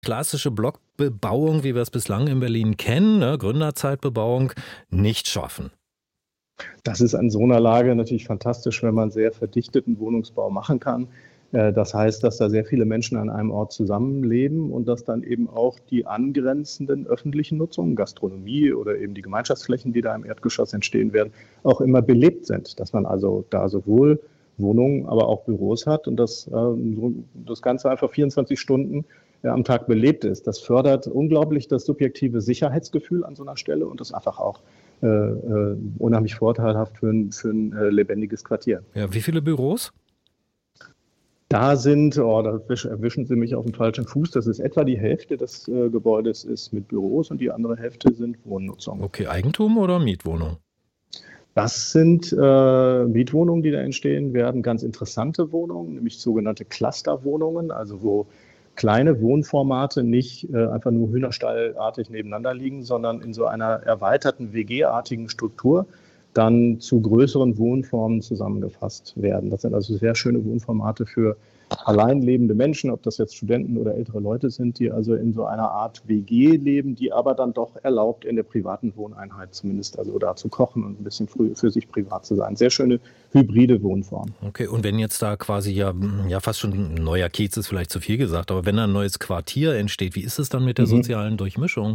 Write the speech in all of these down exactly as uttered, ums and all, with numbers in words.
klassische Blockbebauung, wie wir es bislang in Berlin kennen, ne, Gründerzeitbebauung, nicht schaffen? Das ist an so einer Lage natürlich fantastisch, wenn man sehr verdichteten Wohnungsbau machen kann. Das heißt, dass da sehr viele Menschen an einem Ort zusammenleben und dass dann eben auch die angrenzenden öffentlichen Nutzungen, Gastronomie oder eben die Gemeinschaftsflächen, die da im Erdgeschoss entstehen werden, auch immer belebt sind. Dass man also da sowohl Wohnungen, aber auch Büros hat und dass das Ganze einfach vierundzwanzig Stunden am Tag belebt ist. Das fördert unglaublich das subjektive Sicherheitsgefühl an so einer Stelle und ist einfach auch äh, äh, unheimlich vorteilhaft für ein, für ein äh, lebendiges Quartier. Ja, wie viele Büros? Da sind, oh, da erwischen Sie mich auf dem falschen Fuß, das ist etwa die Hälfte des äh, Gebäudes ist mit Büros und die andere Hälfte sind Wohnnutzung. Okay, Eigentum oder Mietwohnung? Das sind äh, Mietwohnungen, die da entstehen werden, ganz interessante Wohnungen, nämlich sogenannte Clusterwohnungen, also wo kleine Wohnformate nicht äh, einfach nur hühnerstallartig nebeneinander liegen, sondern in so einer erweiterten W G-artigen Struktur dann zu größeren Wohnformen zusammengefasst werden. Das sind also sehr schöne Wohnformate für allein lebende Menschen, ob das jetzt Studenten oder ältere Leute sind, die also in so einer Art W G leben, die aber dann doch erlaubt, in der privaten Wohneinheit zumindest also da zu kochen und ein bisschen früh für sich privat zu sein. Sehr schöne hybride Wohnform. Okay, und wenn jetzt da quasi ja, ja fast schon ein neuer Kiez ist vielleicht zu viel gesagt, aber wenn da ein neues Quartier entsteht, wie ist es dann mit der mhm. sozialen Durchmischung?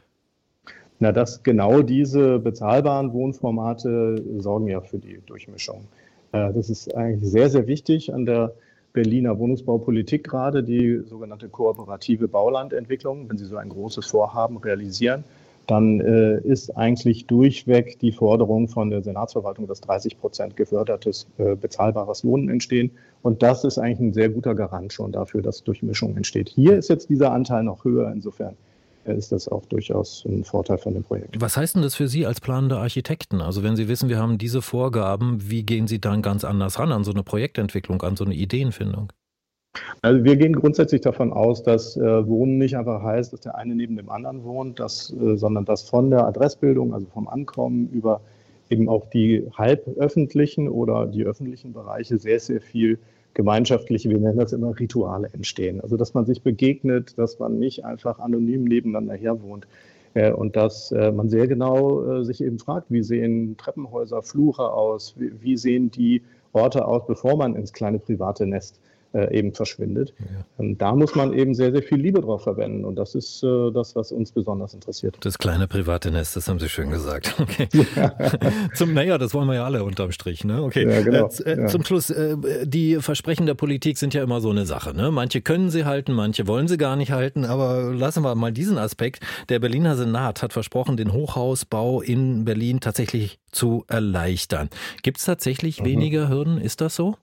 Na, das genau diese bezahlbaren Wohnformate sorgen ja für die Durchmischung. Das ist eigentlich sehr, sehr wichtig an der Berliner Wohnungsbaupolitik gerade, die sogenannte kooperative Baulandentwicklung. Wenn Sie so ein großes Vorhaben realisieren, dann äh, ist eigentlich durchweg die Forderung von der Senatsverwaltung, dass dreißig Prozent gefördertes, äh, bezahlbares Wohnen entstehen. Und das ist eigentlich ein sehr guter Garant schon dafür, dass Durchmischung entsteht. Hier ist jetzt dieser Anteil noch höher, insofern ist das auch durchaus ein Vorteil von dem Projekt. Was heißt denn das für Sie als planende Architekten? Also wenn Sie wissen, wir haben diese Vorgaben, wie gehen Sie dann ganz anders ran an so eine Projektentwicklung, an so eine Ideenfindung? Also wir gehen grundsätzlich davon aus, dass äh, Wohnen nicht einfach heißt, dass der eine neben dem anderen wohnt, dass, äh, sondern dass von der Adressbildung, also vom Ankommen über eben auch die halböffentlichen oder die öffentlichen Bereiche sehr, sehr viel gemeinschaftliche, wir nennen das immer Rituale entstehen. Also dass man sich begegnet, dass man nicht einfach anonym nebeneinander herwohnt äh, und dass äh, man sehr genau äh, sich eben fragt, wie sehen Treppenhäuser, Flure aus, wie, wie sehen die Orte aus, bevor man ins kleine private Nest äh, eben verschwindet. Ja. Und da muss man eben sehr, sehr viel Liebe drauf verwenden und das ist äh, das, was uns besonders interessiert. Das kleine private Nest, das haben Sie schön gesagt. Okay. Ja. Zum, naja, das wollen wir ja alle unterm Strich. Ne? Okay. Ja, genau. äh, ja. Zum Schluss, äh, die Versprechen der Politik sind ja immer so eine Sache. Ne? Manche können sie halten, manche wollen sie gar nicht halten, aber lassen wir mal diesen Aspekt. Der Berliner Senat hat versprochen, den Hochhausbau in Berlin tatsächlich zu erleichtern. Gibt es tatsächlich mhm. weniger Hürden? Ist das so?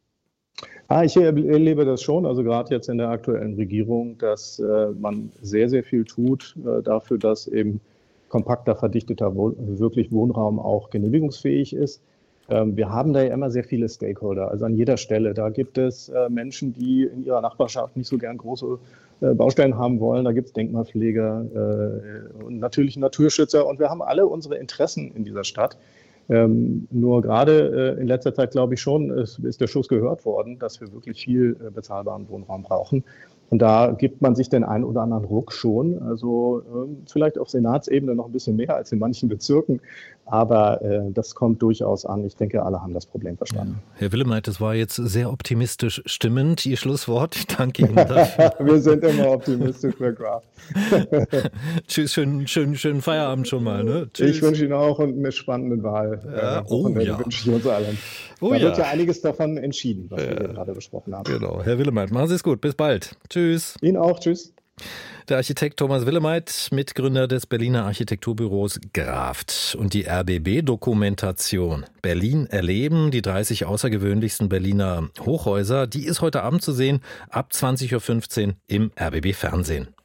Ah, ich erlebe das schon, also gerade jetzt in der aktuellen Regierung, dass äh, man sehr, sehr viel tut äh, dafür, dass eben kompakter, verdichteter Wohn- wirklich Wohnraum auch genehmigungsfähig ist. Ähm, wir haben da ja immer sehr viele Stakeholder, also an jeder Stelle. Da gibt es äh, Menschen, die in ihrer Nachbarschaft nicht so gern große äh, Baustellen haben wollen. Da gibt es Denkmalpfleger äh, und natürlich Naturschützer und wir haben alle unsere Interessen in dieser Stadt. Ähm, nur gerade äh, in letzter Zeit glaube ich schon, es ist der Schuss gehört worden, dass wir wirklich viel äh, bezahlbaren Wohnraum brauchen. Und da gibt man sich den einen oder anderen Ruck schon. Also äh, vielleicht auf Senatsebene noch ein bisschen mehr als in manchen Bezirken. Aber äh, das kommt durchaus an. Ich denke, alle haben das Problem verstanden. Ja. Herr Willemeit, das war jetzt sehr optimistisch stimmend, Ihr Schlusswort. Ich danke Ihnen dafür. Wir sind immer optimistisch, Herr Graf. Tschüss, schönen, schönen, schönen Feierabend schon mal. Ne? Tschüss. Ich wünsche Ihnen auch eine spannende Wahl. Ja. Äh, oh ja. Wünsche ich uns allen. Oh, da ja. wird ja einiges davon entschieden, was äh, wir hier gerade besprochen haben. Genau. Herr Willemeit, machen Sie es gut. Bis bald. Tschüss. Ihnen auch. Tschüss. Der Architekt Thomas Willemeit, Mitgründer des Berliner Architekturbüros Graft. Und die R B B-Dokumentation Berlin erleben, die dreißig außergewöhnlichsten Berliner Hochhäuser, die ist heute Abend zu sehen, ab zwanzig Uhr fünfzehn im R B B-Fernsehen.